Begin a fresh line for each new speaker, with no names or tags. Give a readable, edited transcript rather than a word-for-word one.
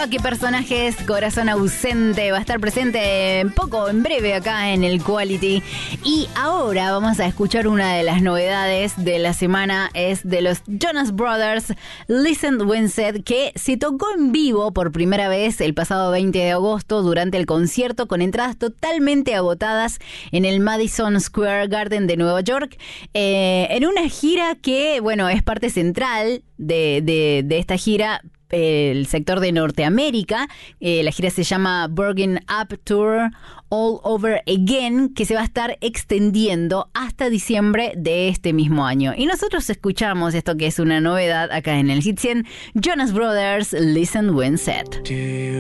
¿Qué personajes? Corazón ausente va a estar presente en breve acá en el Quality. Y ahora vamos a escuchar una de las novedades de la semana. Es de los Jonas Brothers, Listen When Said, que se tocó en vivo por primera vez el pasado 20 de agosto durante el concierto, con entradas totalmente agotadas en el Madison Square Garden de Nueva York, en una gira que, bueno, es parte central de esta gira, el sector de Norteamérica. La gira se llama Burning Up Tour All Over Again, que se va a estar extendiendo hasta diciembre de este mismo año. Y nosotros escuchamos esto que es una novedad acá en el Hit 100, Jonas Brothers, Listen When Said.